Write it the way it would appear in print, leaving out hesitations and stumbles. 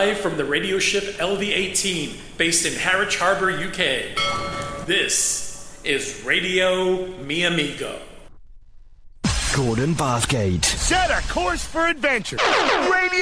Live from the radio ship LV-18, based in Harwich Harbour, UK. This is Radio Mi Amigo. Gordon Bathgate. Set a course for adventure. Radio